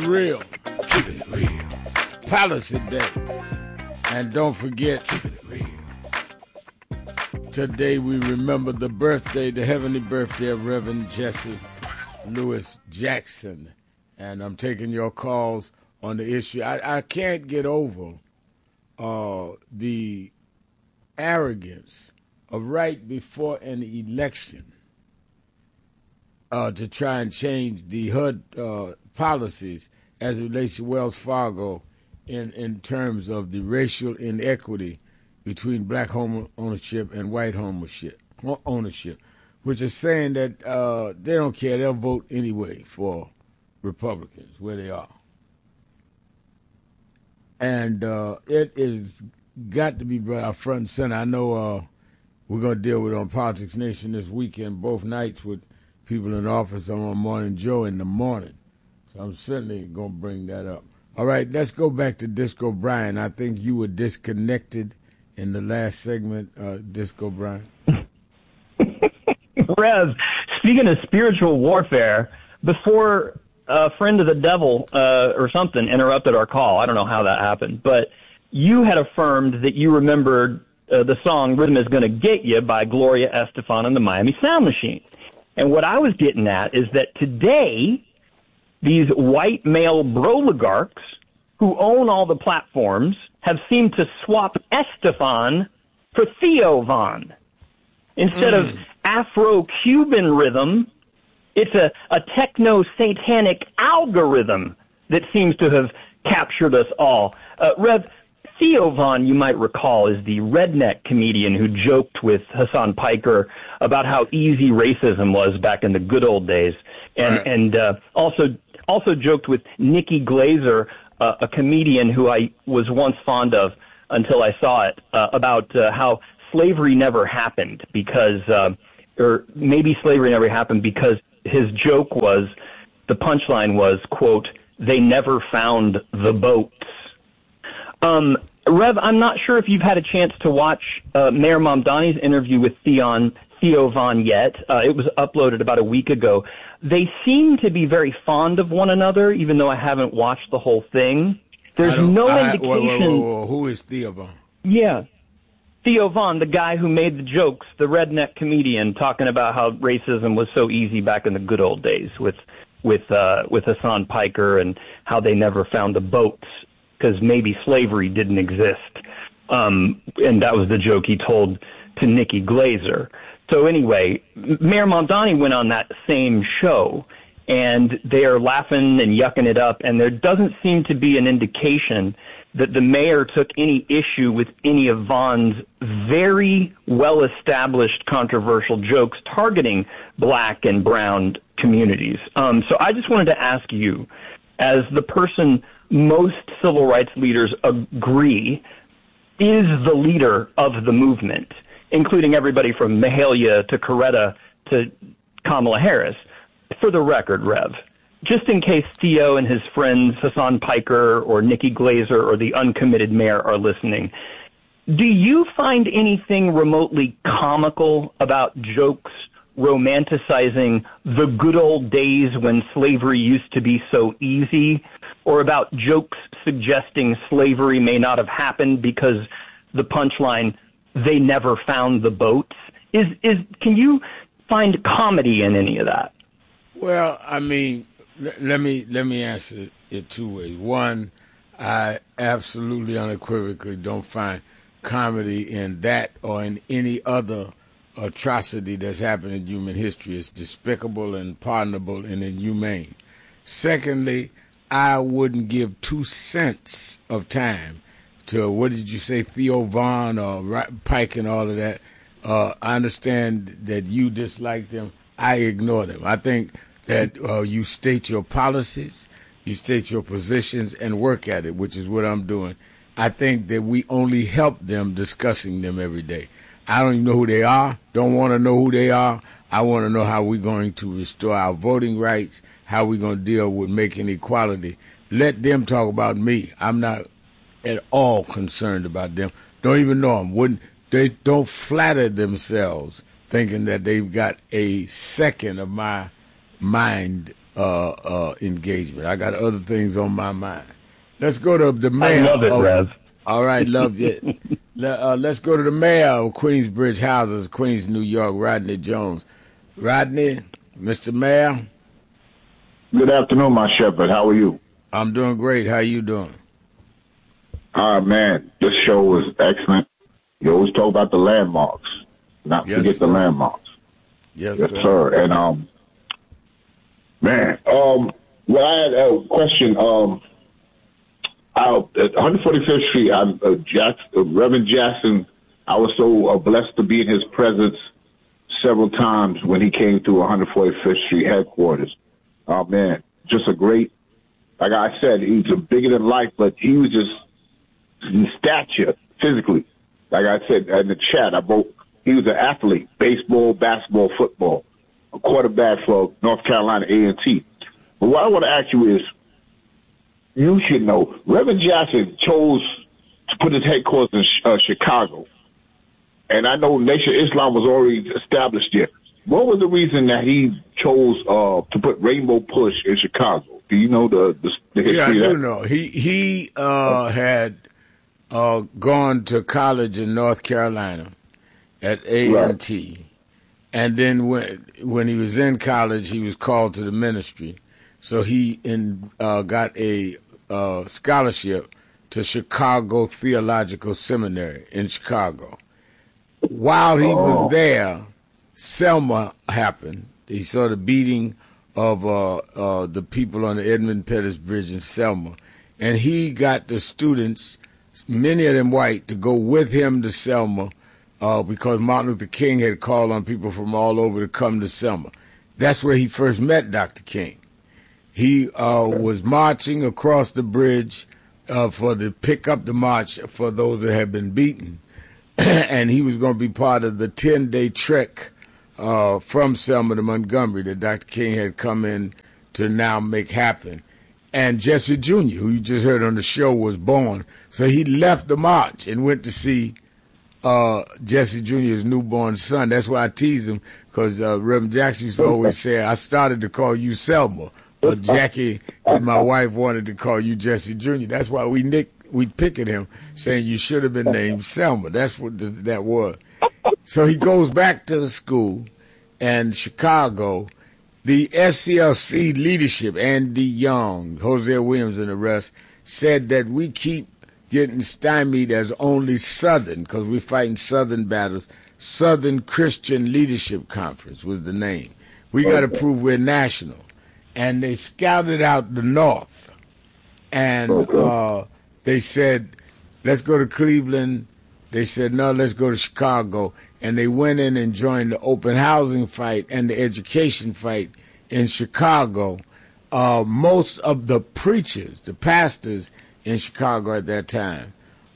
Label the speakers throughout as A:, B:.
A: real. Keep it real. Policy Day. And don't forget, today we remember the birthday, the heavenly birthday of Reverend Jesse Lewis Jackson. And I'm taking your calls on the issue. I can't get over the arrogance of right before an election to try and change the HUD policies as it relates to Wells Fargo in terms of the racial inequity between black home ownership and white ownership, which is saying that they don't care. They'll vote anyway for Republicans where they are. And it is got to be brought out front and center. I know we're going to deal with it on Politics Nation this weekend, both nights with people in office. I'm on Morning Joe in the morning. So I'm certainly going to bring that up. All right, let's go back to Disco Brian. I think you were disconnected in the last segment, Disco Brian.
B: Rev, speaking of spiritual warfare, before a friend of the devil or something interrupted our call, I don't know how that happened, but you had affirmed that you remembered the song Rhythm Is Gonna Get You by Gloria Estefan and the Miami Sound Machine. And what I was getting at is that today, these white male broligarchs who own all the platforms have seemed to swap Estefan for Theo Von. Instead of Afro-Cuban rhythm, it's a techno-satanic algorithm that seems to have captured us all. Rev, Theo Von, you might recall, is the redneck comedian who joked with Hassan Piker about how easy racism was back in the good old days, and also joked with Nikki Glazer, a comedian who I was once fond of until I saw it, about how slavery never happened because, or maybe slavery never happened because his joke was, the punchline was, quote, they never found the boats. Rev, I'm not sure if you've had a chance to watch Mayor Mamdani's interview with Theo Von yet. It was uploaded about a week ago. They seem to be very fond of one another, even though I haven't watched the whole thing. There's no indication.
A: Whoa. Who is Theo Von?
B: Yeah. Theo Von, the guy who made the jokes, the redneck comedian, talking about how racism was so easy back in the good old days with Hassan Piker and how they never found the boats because maybe slavery didn't exist. And that was the joke he told to Nikki Glazer. So anyway, Mayor Mamdani went on that same show, and they are laughing and yucking it up, and there doesn't seem to be an indication that the mayor took any issue with any of Von's very well-established controversial jokes targeting black and brown communities. So I just wanted to ask you, as the person most civil rights leaders agree is the leader of the movement, including everybody from Mahalia to Coretta to Kamala Harris, for the record, Rev, just in case Theo and his friends Hassan Piker or Nikki Glazer or the uncommitted mayor are listening, do you find anything remotely comical about jokes romanticizing the good old days when slavery used to be so easy, or about jokes suggesting slavery may not have happened because the punchline, they never found the boats? Can you find comedy in any of that?
A: Well, I mean, let me answer it two ways. One, I absolutely unequivocally don't find comedy in that or in any other atrocity that's happened in human history. It's despicable and pardonable and inhumane. Secondly, I wouldn't give 2 cents of time to, what did you say, Theo Von or Pike and all of that. I understand that you dislike them. I ignore them. I think that you state your policies, you state your positions, and work at it, which is what I'm doing. I think that we only help them discussing them every day. I don't even know who they are, don't want to know who they are. I want to know how we're going to restore our voting rights, how we're going to deal with making equality. Let them talk about me. I'm not at all concerned about them. Don't even know them. They don't flatter themselves thinking that they've got a second of my mind engagement. I got other things on my mind. Let's go to the mayor.
B: I love it, Rev.
A: All right, love it. Let's go to the mayor of Queensbridge Houses, Queens, New York, Rodney Jones. Rodney, Mr. Mayor.
C: Good afternoon, my shepherd. How are you?
A: I'm doing great. How you doing?
C: Man, this show was excellent. You always talk about the landmarks, not forget the landmarks.
A: Yes,
C: sir. And well, I had a question. Out at 145th Street, Reverend Jackson. I was so blessed to be in his presence several times when he came through 145th Street headquarters. Oh man, just a great. Like I said, he was bigger than life, but he was just in stature physically. Like I said in the chat, he was an athlete: baseball, basketball, football, a quarterback for North Carolina A&T. But what I want to ask you is, you should know, Reverend Jackson chose to put his headquarters in Chicago. And I know Nation of Islam was already established there. What was the reason that he chose to put Rainbow Push in Chicago? Do you know the history
A: of that?
C: Yeah, I
A: do know. He had gone to college in North Carolina at A&T. Right. And then when he was in college, he was called to the ministry. So he got a scholarship to Chicago Theological Seminary in Chicago. While he was there, Selma happened. He saw the beating of the people on the Edmund Pettus Bridge in Selma. And he got the students, many of them white, to go with him to Selma because Martin Luther King had called on people from all over to come to Selma. That's where he first met Dr. King. He was marching across the bridge to pick up the march for those that had been beaten. And he was going to be part of the 10-day trek from Selma to Montgomery that Dr. King had come in to now make happen. And Jesse Jr., who you just heard on the show, was born. So he left the march and went to see Jesse Jr.'s newborn son. That's why I tease him, because Reverend Jackson used to always say, I started to call you Selma, but Jackie and my wife wanted to call you Jesse Jr. That's why we pick at him, saying you should have been named Selma. That's what that was. So he goes back to the school in Chicago. The SCLC leadership, Andy Young, Hosea Williams, and the rest, said that we keep getting stymied as only Southern, because we're fighting Southern battles. Southern Christian Leadership Conference was the name. We got to prove we're national. And they scouted out the North. And they said, let's go to Cleveland. They said, no, let's go to Chicago. And they went in and joined the open housing fight and the education fight in Chicago. Most of the preachers, the pastors in Chicago at that time,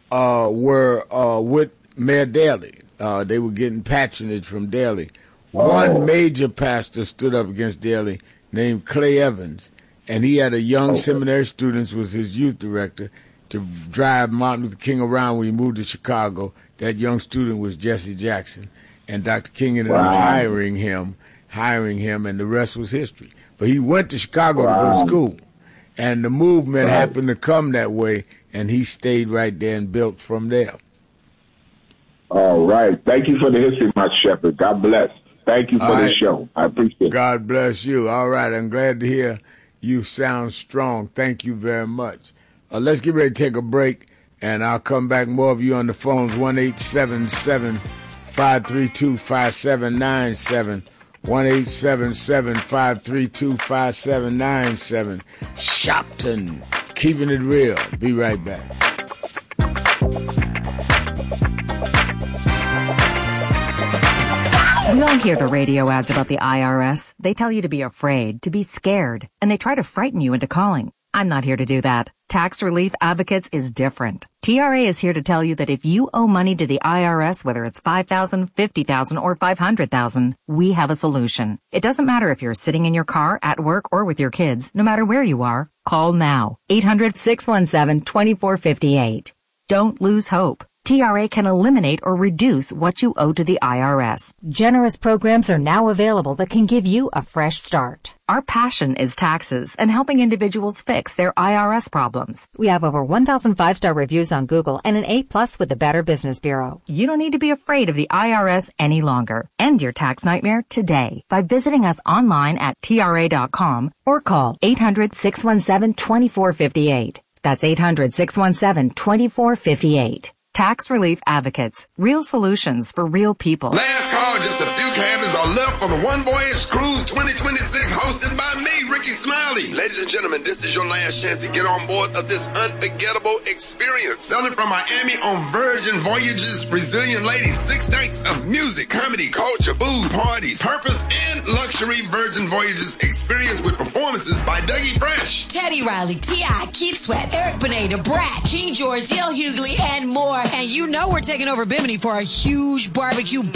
A: were with Mayor Daley. They were getting patronage from Daley. One major pastor stood up against Daley named Clay Evans, and he had a young seminary student, was his youth director, to drive Martin Luther King around when he moved to Chicago. That young student was Jesse Jackson, and Dr. King ended up hiring him, and the rest was history. But he went to Chicago to go to school, and the movement happened to come that way, and he stayed right there and built from there.
C: All right. Thank you for the history, my shepherd. God bless. Thank you for this show. I appreciate it.
A: God bless you. All right. I'm glad to hear you sound strong. Thank you very much. Let's get ready to take a break, and I'll come back. More of you on the phones, 1-877-532-5797, 1-877-532-5797. Shopton, keeping it real. Be right back.
D: We all hear the radio ads about the IRS. They tell you to be afraid, to be scared, and they try to frighten you into calling. I'm not here to do that. Tax Relief Advocates is different. TRA is here to tell you that if you owe money to the IRS, whether it's $5,000, $50,000, or $500,000, we have a solution. It doesn't matter if you're sitting in your car, at work, or with your kids. No matter where you are, call now. 800-617-2458. Don't lose hope. TRA can eliminate or reduce what you owe to the IRS. Generous programs are now available that can give you a fresh start. Our passion is taxes and helping individuals fix their IRS problems. We have over 1,000 5-star reviews on Google and an A+ with the Better Business Bureau. You don't need to be afraid of the IRS any longer. End your tax nightmare today by visiting us online at TRA.com or call 800-617-2458. That's 800-617-2458. Tax Relief Advocates. Real solutions for real people.
E: Last call, just a few cabins are left on the One Voyage Cruise 2026 hosted by me, Ricky Smiley. Ladies and gentlemen, this is your last chance to get on board of this unforgettable experience. Sailing from Miami on Virgin Voyages, Resilient Ladies, 6 nights of music, comedy, culture, food, parties, purpose, and luxury Virgin Voyages experience with performances by Dougie Fresh,
F: Teddy Riley, T.I., Keith Sweat, Eric Benet, Da Brat, King George, Yale Hughley, and more. And you know we're taking over Bimini for a huge barbecue